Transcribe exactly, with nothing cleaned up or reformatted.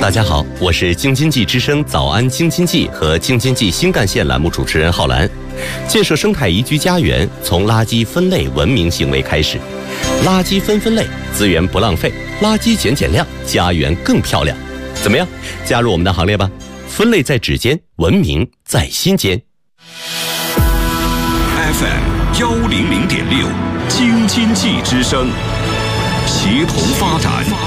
大家好，我是京津冀之声早安京津冀和京津冀新干线栏目主持人浩然。建设生态宜居家园，从垃圾分类文明行为开始，垃圾分分类，资源不浪费，垃圾减减量，家园更漂亮。怎么样？加入我们的行列吧！分类在指尖，文明在心间。 F M 幺零零点六，京津冀之声，协同发展。